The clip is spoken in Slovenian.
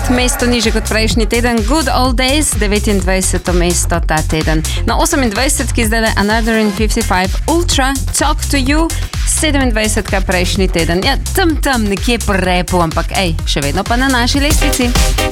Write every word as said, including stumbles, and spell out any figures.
mesto niže kot prejšnji teden. Good Old Days, devetindvajseto mesto ta teden. Na osemindvajsetki zdaj le Another in fifty-five Ultra, Talk to You, sedemindvajsetka prejšnji teden. Ja, tam tam nekje po repu, ampak ej, še vedno pa na naši lestvici.